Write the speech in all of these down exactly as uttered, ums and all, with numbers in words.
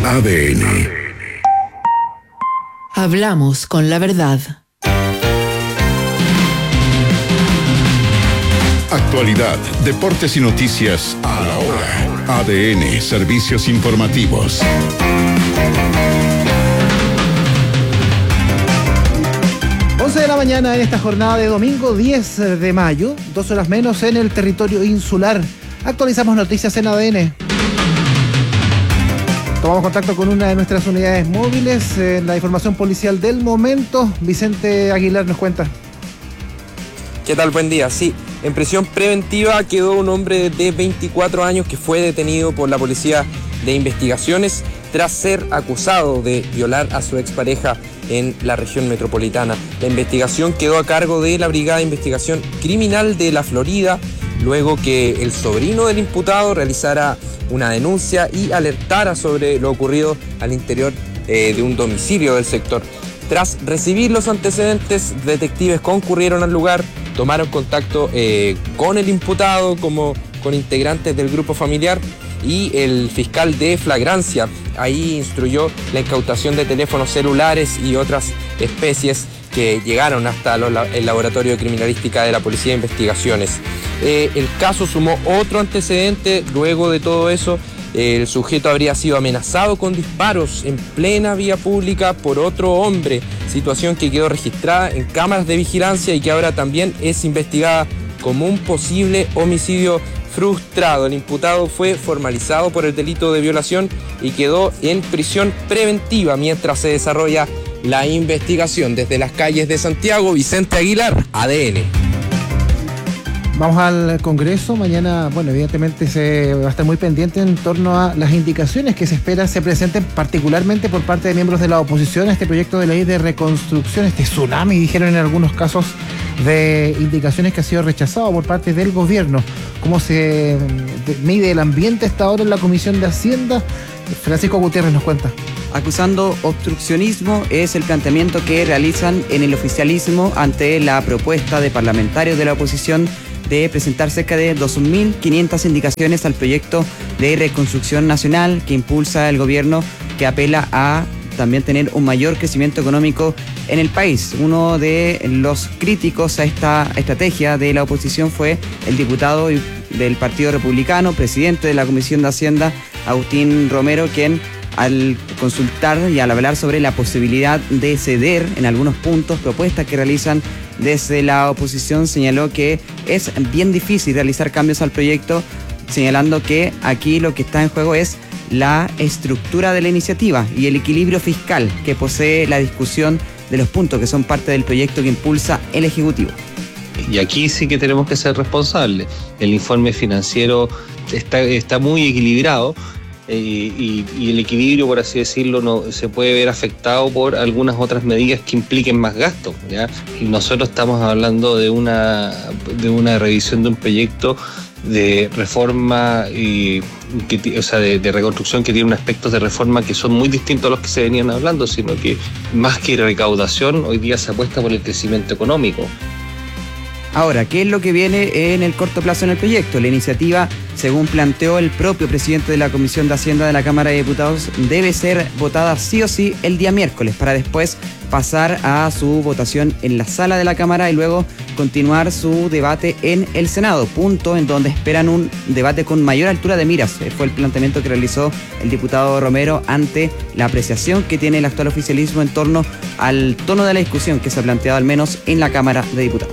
A D N. Hablamos con la verdad. Actualidad, deportes y noticias a la hora. A D N, servicios informativos. once de la mañana en esta jornada de domingo diez de mayo, dos horas menos en el territorio insular. Actualizamos noticias en A D N. Tomamos contacto con una de nuestras unidades móviles en la información policial del momento. Vicente Aguilar nos cuenta. ¿Qué tal? Buen día. Sí, en prisión preventiva quedó un hombre de veinticuatro años que fue detenido por la Policía de Investigaciones tras ser acusado de violar a su expareja en la región metropolitana. La investigación quedó a cargo de la Brigada de Investigación Criminal de la Florida, luego que el sobrino del imputado realizara una denuncia y alertara sobre lo ocurrido al interior eh, de un domicilio del sector. Tras recibir los antecedentes, detectives concurrieron al lugar, tomaron contacto eh, con el imputado como con integrantes del grupo familiar y el fiscal de flagrancia ahí instruyó la incautación de teléfonos celulares y otras especies que llegaron hasta los, el laboratorio de criminalística de la Policía de Investigaciones. Eh, el caso sumó otro antecedente. Luego de todo eso, eh, el sujeto habría sido amenazado con disparos en plena vía pública por otro hombre, situación que quedó registrada en cámaras de vigilancia y que ahora también es investigada como un posible homicidio frustrado. El imputado fue formalizado por el delito de violación y quedó en prisión preventiva mientras se desarrolla la investigación. Desde las calles de Santiago, Vicente Aguilar, A D N. Vamos al Congreso. Mañana, bueno, evidentemente se va a estar muy pendiente en torno a las indicaciones que se espera se presenten particularmente por parte de miembros de la oposición a este proyecto de ley de reconstrucción, este tsunami, dijeron en algunos casos, de indicaciones que ha sido rechazado por parte del gobierno. ¿Cómo se mide el ambiente hasta ahora en la Comisión de Hacienda? Francisco Gutiérrez nos cuenta. Acusando obstruccionismo es el planteamiento que realizan en el oficialismo ante la propuesta de parlamentarios de la oposición de presentar cerca de dos mil quinientas indicaciones al proyecto de reconstrucción nacional que impulsa el gobierno, que apela a también tener un mayor crecimiento económico en el país. Uno de los críticos a esta estrategia de la oposición fue el diputado del Partido Republicano, presidente de la Comisión de Hacienda, Agustín Romero, quien al consultar y al hablar sobre la posibilidad de ceder en algunos puntos propuestas que realizan desde la oposición, señaló que es bien difícil realizar cambios al proyecto, señalando que aquí lo que está en juego es la estructura de la iniciativa y el equilibrio fiscal que posee la discusión de los puntos que son parte del proyecto que impulsa el Ejecutivo. Y aquí sí que tenemos que ser responsables. El informe financiero está, está muy equilibrado. Y, y el equilibrio, por así decirlo, no se puede ver afectado por algunas otras medidas que impliquen más gastos, ¿ya? Y nosotros estamos hablando de una de una revisión de un proyecto de reforma y que, o sea, de, de reconstrucción que tiene aspectos de reforma que son muy distintos a los que se venían hablando, sino que más que recaudación, hoy día se apuesta por el crecimiento económico. Ahora, ¿qué es lo que viene en el corto plazo en el proyecto? La iniciativa, según planteó el propio presidente de la Comisión de Hacienda de la Cámara de Diputados, debe ser votada sí o sí el día miércoles para después pasar a su votación en la sala de la Cámara y luego continuar su debate en el Senado, punto en donde esperan un debate con mayor altura de miras. Fue el planteamiento que realizó el diputado Romero ante la apreciación que tiene el actual oficialismo en torno al tono de la discusión que se ha planteado al menos en la Cámara de Diputados.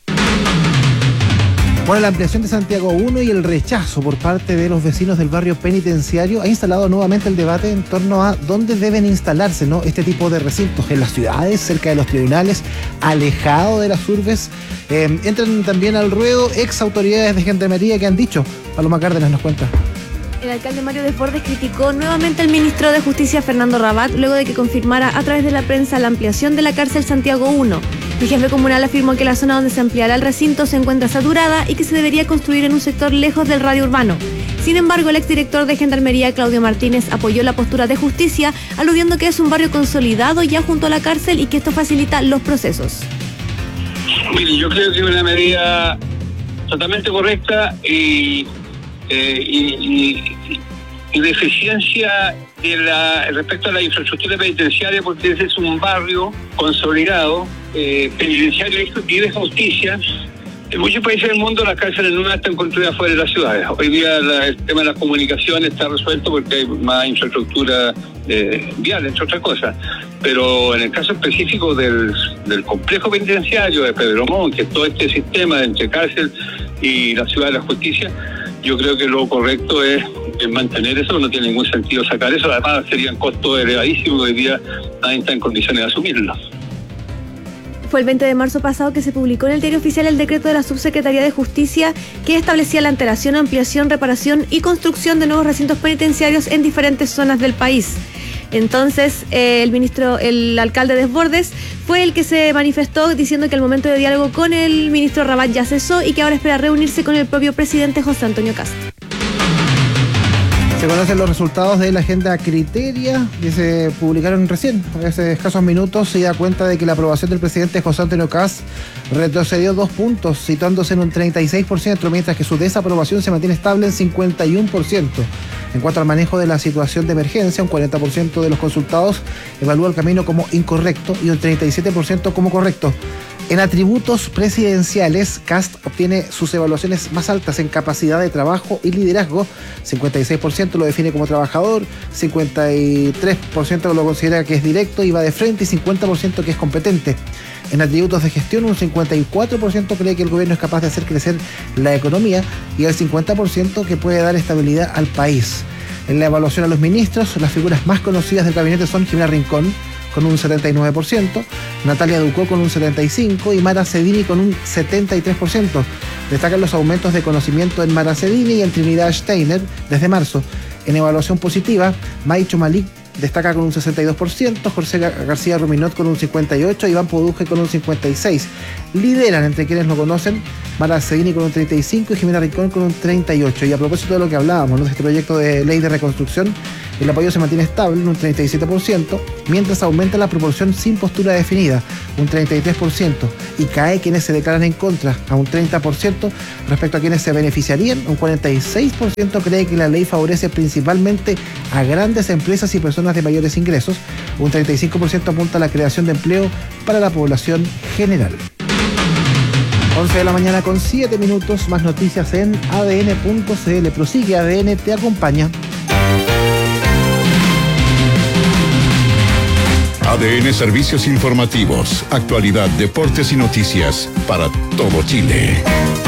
Bueno, la ampliación de Santiago uno y el rechazo por parte de los vecinos del barrio penitenciario ha instalado nuevamente el debate en torno a dónde deben instalarse, ¿no?, este tipo de recintos, en las ciudades, cerca de los tribunales, alejado de las urbes. Eh, entran también al ruedo ex autoridades de Gendarmería que han dicho. Paloma Cárdenas nos cuenta. El alcalde Mario Desbordes criticó nuevamente al ministro de Justicia Fernando Rabat luego de que confirmara a través de la prensa la ampliación de la cárcel Santiago uno. El jefe comunal afirmó que la zona donde se ampliará el recinto se encuentra saturada y que se debería construir en un sector lejos del radio urbano. Sin embargo, el exdirector de Gendarmería, Claudio Martínez, apoyó la postura de Justicia, aludiendo que es un barrio consolidado ya junto a la cárcel y que esto facilita los procesos. Mire, yo creo que es una medida totalmente correcta y, eh, y, y, y de eficiencia de la, respecto a la infraestructura penitenciaria, porque ese es un barrio consolidado, eh, penitenciario y de justicia. En muchos países del mundo las cárceles nuevas están construidas fuera de las ciudades. Hoy día la, el tema de las comunicaciones está resuelto porque hay más infraestructura eh, vial, entre otras cosas. Pero en el caso específico del, del complejo penitenciario de Pedro Montt, que es todo este sistema entre cárcel y la ciudad de la justicia, yo creo que lo correcto es, es mantener eso, no tiene ningún sentido sacar eso, además serían costos elevadísimos, hoy día nadie está en condiciones de asumirlo. Fue el veinte de marzo pasado que se publicó en el Diario Oficial el decreto de la Subsecretaría de Justicia que establecía la alteración, ampliación, reparación y construcción de nuevos recintos penitenciarios en diferentes zonas del país. Entonces, eh, el ministro, el alcalde Desbordes fue el que se manifestó diciendo que el momento de diálogo con el ministro Rabat ya cesó y que ahora espera reunirse con el propio presidente José Antonio Kast. Se conocen los resultados de la agenda Criteria que se publicaron recién. Hace escasos minutos se da cuenta de que la aprobación del presidente José Antonio Kast retrocedió dos puntos, situándose en un treinta y seis por ciento, mientras que su desaprobación se mantiene estable en cincuenta y uno por ciento. En cuanto al manejo de la situación de emergencia, un cuarenta por ciento de los consultados evalúa el camino como incorrecto y un treinta y siete por ciento como correcto. En atributos presidenciales, Kast obtiene sus evaluaciones más altas en capacidad de trabajo y liderazgo. cincuenta y seis por ciento lo define como trabajador, cincuenta y tres por ciento lo considera que es directo y va de frente y cincuenta por ciento que es competente. En atributos de gestión, un cincuenta y cuatro por ciento cree que el gobierno es capaz de hacer crecer la economía y el cincuenta por ciento que puede dar estabilidad al país. En la evaluación a los ministros, las figuras más conocidas del gabinete son Jimena Rincón, con un setenta y nueve por ciento, Natalia Ducó con un setenta y cinco por ciento y Mara Cedini con un setenta y tres por ciento. Destacan los aumentos de conocimiento en Mara Cedini y en Trinidad Steiner desde marzo. En evaluación positiva, Maicho Malik destaca con un sesenta y dos por ciento, José García Ruminot con un cincuenta y ocho por ciento, Iván Poduje con un cincuenta y seis por ciento. Lideran, entre quienes lo conocen, Mara Cedini con un treinta y cinco por ciento y Jimena Rincón con un treinta y ocho por ciento. Y a propósito de lo que hablábamos, ¿no?, de este proyecto de ley de reconstrucción, el apoyo se mantiene estable en un treinta y siete por ciento, mientras aumenta la proporción sin postura definida, un treinta y tres por ciento, y cae quienes se declaran en contra, a un treinta por ciento. Respecto a quienes se beneficiarían, un cuarenta y seis por ciento cree que la ley favorece principalmente a grandes empresas y personas de mayores ingresos, un treinta y cinco por ciento apunta a la creación de empleo para la población general. once de la mañana con siete minutos, más noticias en A D N punto C L. Prosigue, A D N te acompaña. A D N Servicios Informativos, actualidad, deportes y noticias para todo Chile.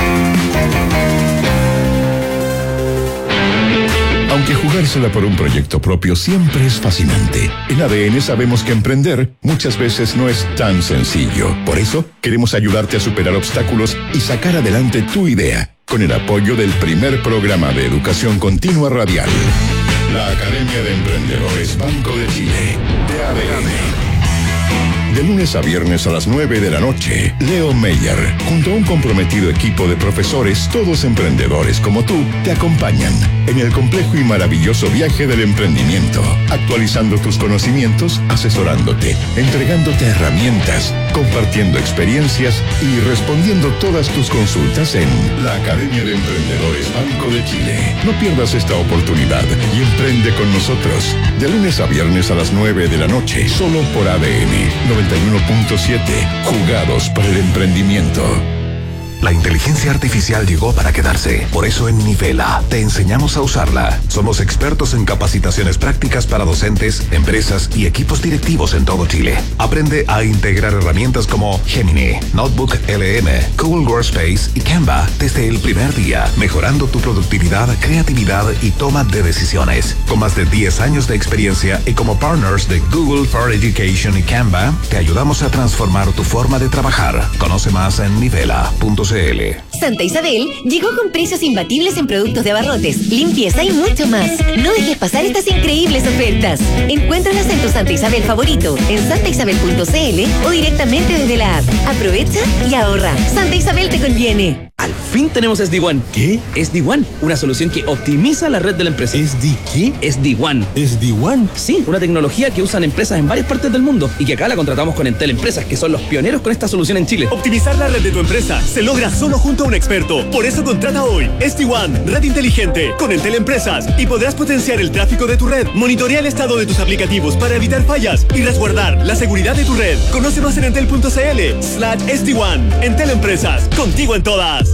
Aunque jugársela por un proyecto propio siempre es fascinante, en A D N sabemos que emprender muchas veces no es tan sencillo. Por eso, queremos ayudarte a superar obstáculos y sacar adelante tu idea, con el apoyo del primer programa de educación continua radial. La Academia de Emprendedores Banco de Chile, de A D N. De lunes a viernes a las nueve de la noche, Leo Meyer, junto a un comprometido equipo de profesores, todos emprendedores como tú, te acompañan en el complejo y maravilloso viaje del emprendimiento, actualizando tus conocimientos, asesorándote, entregándote herramientas, compartiendo experiencias y respondiendo todas tus consultas en la Academia de Emprendedores Banco de Chile. No pierdas esta oportunidad y emprende con nosotros, de lunes a viernes a las nueve de la noche, solo por A D N noventa y uno punto siete, jugados para el emprendimiento. La inteligencia artificial llegó para quedarse. Por eso en Nivela te enseñamos a usarla. Somos expertos en capacitaciones prácticas para docentes, empresas y equipos directivos en todo Chile. Aprende a integrar herramientas como Gemini, Notebook L M, Google Workspace y Canva desde el primer día, mejorando tu productividad, creatividad y toma de decisiones. Con más de diez años de experiencia y como partners de Google for Education y Canva, te ayudamos a transformar tu forma de trabajar. Conoce más en nivela punto c l. Santa Isabel llegó con precios imbatibles en productos de abarrotes, limpieza y mucho más. No dejes pasar estas increíbles ofertas. Encuéntralas en tu Santa Isabel favorito, en santa isabel punto c l o directamente desde la app. Aprovecha y ahorra. Santa Isabel te conviene. Al fin tenemos S D WAN. ¿Qué? S D WAN, una solución que optimiza la red de la empresa. ¿S D qué? S D WAN. ¿S D WAN? Sí, una tecnología que usan empresas en varias partes del mundo y que acá la contratamos con Entel Empresas, que son los pioneros con esta solución en Chile. Optimizar la red de tu empresa se logra descubrirás solo junto a un experto. Por eso contrata hoy S D One, red inteligente, con Entel Empresas, y podrás potenciar el tráfico de tu red. Monitorea el estado de tus aplicativos para evitar fallas y resguardar la seguridad de tu red. Conoce más en entel.cl slash S D One. Entel Empresas, contigo en todas.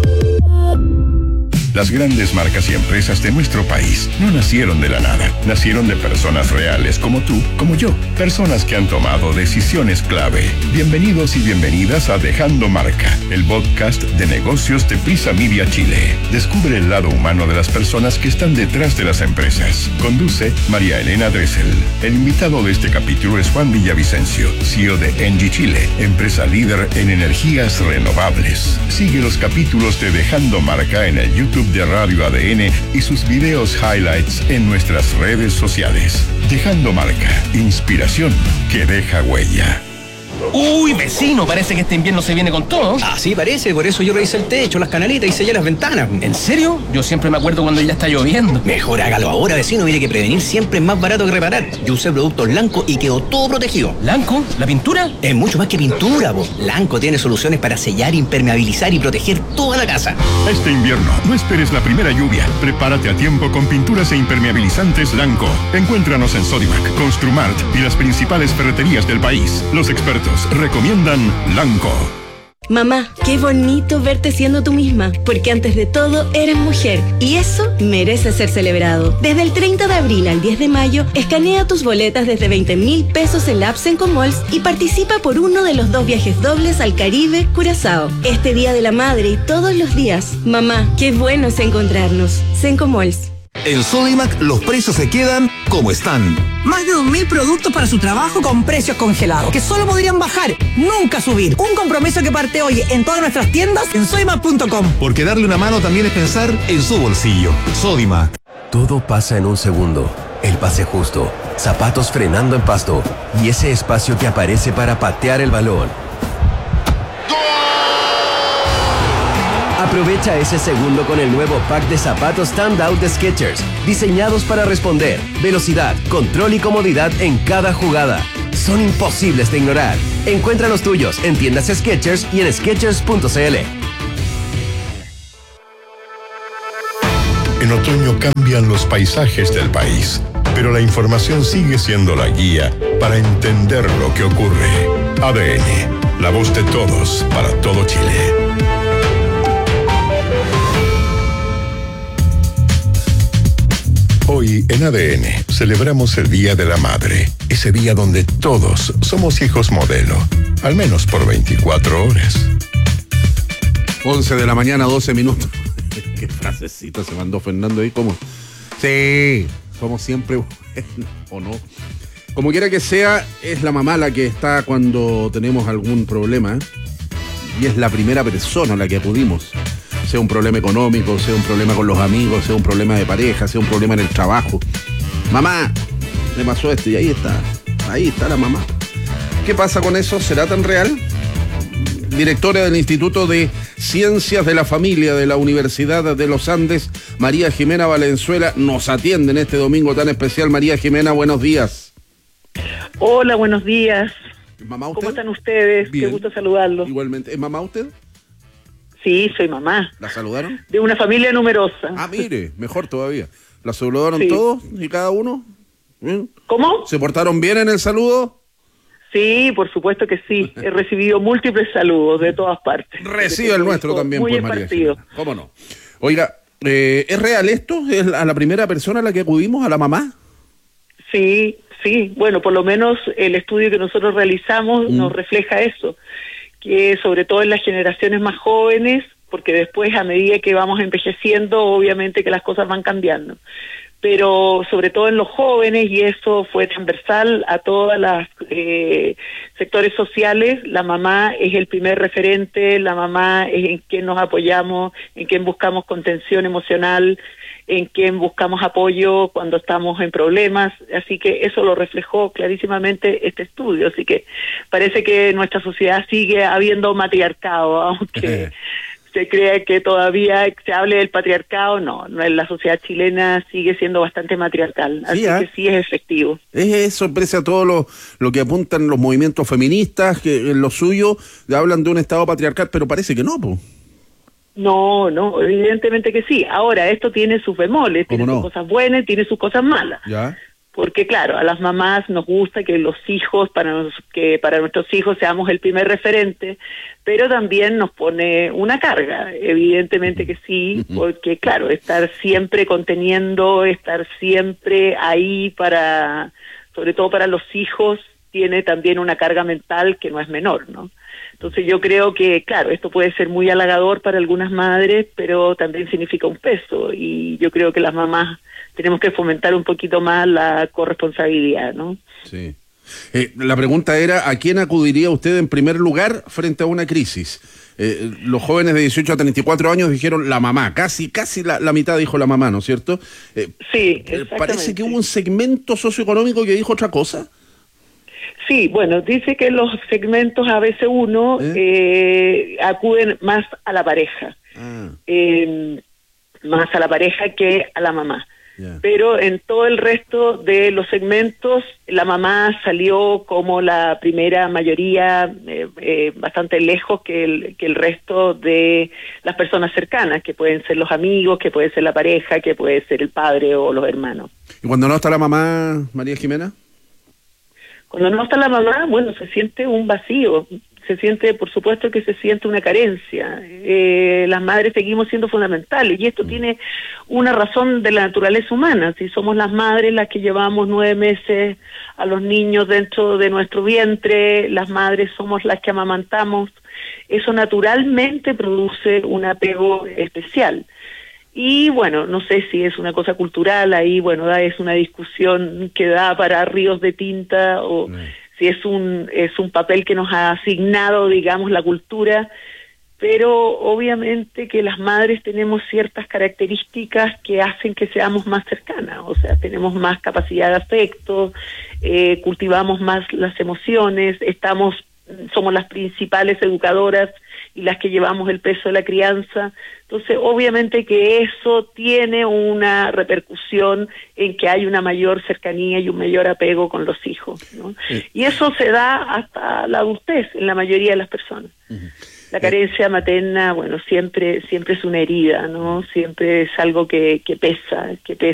Las grandes marcas y empresas de nuestro país no nacieron de la nada. Nacieron de personas reales como tú, como yo. Personas que han tomado decisiones clave. Bienvenidos y bienvenidas a Dejando Marca, el podcast de negocios de Prisa Media Chile. Descubre el lado humano de las personas que están detrás de las empresas. Conduce María Elena Dressel. El invitado de este capítulo es Juan Villavicencio, C E O de Engie Chile, empresa líder en energías renovables. Sigue los capítulos de Dejando Marca en el YouTube de Radio A D N y sus videos highlights en nuestras redes sociales. Dejando Marca, inspiración que deja huella. Uy, vecino, parece que este invierno se viene con todo. Ah, sí, parece, por eso yo revisé el techo, las canalitas y sellé las ventanas. ¿En serio? Yo siempre me acuerdo cuando ya está lloviendo. Mejor hágalo ahora, vecino, mire que prevenir siempre es más barato que reparar. Yo usé productos Lanco y quedó todo protegido. ¿Lanco? ¿La pintura? Es mucho más que pintura, po. Lanco tiene soluciones para sellar, impermeabilizar y proteger toda la casa. Este invierno, no esperes la primera lluvia. Prepárate a tiempo con pinturas e impermeabilizantes Lanco. Encuéntranos en Sodimac, Construmart y las principales ferreterías del país. Los expertos recomiendan Lanco. Mamá, qué bonito verte siendo tú misma, porque antes de todo eres mujer y eso merece ser celebrado. Desde el treinta de abril al diez de mayo, escanea tus boletas desde veinte mil pesos en la app Sencomalls y participa por uno de los dos viajes dobles al Caribe, Curazao. Este Día de la Madre y todos los días. Mamá, qué bueno es encontrarnos. Sencomalls. En Sodimac los precios se quedan como están. Más de dos mil productos para su trabajo con precios congelados, que solo podrían bajar, nunca subir. Un compromiso que parte hoy en todas nuestras tiendas en sodimac punto com. Porque darle una mano también es pensar en su bolsillo. Sodimac. Todo pasa en un segundo. El pase justo, zapatos frenando en pasto y ese espacio que aparece para patear el balón. Aprovecha ese segundo con el nuevo pack de zapatos Standout de Skechers, diseñados para responder, velocidad, control y comodidad en cada jugada. Son imposibles de ignorar. Encuentra los tuyos en tiendas Skechers y en skechers punto c l. En otoño cambian los paisajes del país, pero la información sigue siendo la guía para entender lo que ocurre. A D N, la voz de todos para todo Chile. Hoy en A D N celebramos el Día de la Madre, ese día donde todos somos hijos modelo, al menos por veinticuatro horas. once de la mañana, doce minutos. Qué frasecita se mandó Fernando ahí, ¿cómo? Sí, somos siempre buenos, ¿o no? Como quiera que sea, es la mamá la que está cuando tenemos algún problema, ¿eh? Y es la primera persona a la que acudimos. Sea un problema económico, sea un problema con los amigos, sea un problema de pareja, sea un problema en el trabajo. Mamá, me pasó esto y ahí está, ahí está la mamá. ¿Qué pasa con eso? ¿Será tan real? Directora del Instituto de Ciencias de la Familia de la Universidad de los Andes, María Jimena Valenzuela, nos atiende en este domingo tan especial. María Jimena, buenos días. Hola, buenos días. ¿Mamá usted? ¿Cómo están ustedes? Bien. Qué gusto saludarlos. Igualmente. ¿Es mamá usted? Sí, soy mamá. ¿La saludaron? De una familia numerosa. Ah, mire, mejor todavía. ¿La saludaron Sí. todos y cada uno? ¿Bien? ¿Cómo? ¿Se portaron bien en el saludo? Sí, por supuesto que sí. He recibido múltiples saludos de todas partes. Recibe el nuestro también, muy pues, María esparcido. Jimena. ¿Cómo no? Oiga, eh, ¿es real esto? ¿Es a la primera persona a la que acudimos, a la mamá? Sí, sí. Bueno, por lo menos el estudio que nosotros realizamos Mm. nos refleja eso, que sobre todo en las generaciones más jóvenes, porque después a medida que vamos envejeciendo, obviamente que las cosas van cambiando. Pero sobre todo en los jóvenes, y eso fue transversal a todos los eh, sectores sociales, la mamá es el primer referente, la mamá es en quien nos apoyamos, en quien buscamos contención emocional, en quien buscamos apoyo cuando estamos en problemas, así que eso lo reflejó clarísimamente este estudio, así que parece que nuestra sociedad sigue habiendo matriarcado, aunque se cree que todavía se hable del patriarcado, no, no, la sociedad chilena sigue siendo bastante matriarcal, así Sí, ¿eh? que sí es efectivo. Es, es sorpresa todo lo, lo que apuntan los movimientos feministas, que en lo suyo hablan de un estado patriarcal, pero parece que no, pues. No, no, evidentemente que sí. Ahora, esto tiene sus bemoles, tiene no? sus cosas buenas, tiene sus cosas malas. ¿Ya? Porque claro, a las mamás nos gusta que los hijos, para nos, que para nuestros hijos seamos el primer referente, pero también nos pone una carga, evidentemente que sí, porque claro, estar siempre conteniendo, estar siempre ahí para, sobre todo para los hijos, tiene también una carga mental que no es menor, ¿no? Entonces yo creo que, claro, esto puede ser muy halagador para algunas madres, pero también significa un peso, y yo creo que las mamás tenemos que fomentar un poquito más la corresponsabilidad, ¿no? Sí. Eh, la pregunta era, ¿a quién acudiría usted en primer lugar frente a una crisis? Eh, los jóvenes de dieciocho a treinta y cuatro años dijeron la mamá, casi casi la, la mitad dijo la mamá, ¿no es cierto? Eh, sí, parece que hubo un segmento socioeconómico que dijo otra cosa. Sí, bueno, dice que los segmentos A B C uno ¿Eh? Eh, acuden más a la pareja, ah. eh, más a la pareja que a la mamá. Yeah. Pero en todo el resto de los segmentos, la mamá salió como la primera mayoría, eh, eh, bastante lejos que el, que el resto de las personas cercanas, que pueden ser los amigos, que puede ser la pareja, que puede ser el padre o los hermanos. ¿Y cuando no está la mamá, María Jimena? Cuando no está la mamá, bueno, se siente un vacío, se siente, por supuesto que se siente una carencia. Eh, las madres seguimos siendo fundamentales, y esto mm. tiene una razón de la naturaleza humana. Si somos las madres las que llevamos nueve meses a los niños dentro de nuestro vientre, las madres somos las que amamantamos, eso naturalmente produce un apego especial. Y bueno, no sé si es una cosa cultural, ahí bueno, da, es una discusión que da para ríos de tinta, o no. si es un, es un papel que nos ha asignado, digamos, la cultura, pero obviamente que las madres tenemos ciertas características que hacen que seamos más cercanas, o sea, tenemos más capacidad de afecto, eh, cultivamos más las emociones, estamos, somos las principales educadoras y las que llevamos el peso de la crianza. Entonces, obviamente que eso tiene una repercusión en que hay una mayor cercanía y un mayor apego con los hijos, ¿no? Sí. Y eso se da hasta la adultez en la mayoría de las personas. Uh-huh. La carencia materna, bueno, siempre siempre es una herida, ¿no? Siempre es algo que, que pesa, que pesa.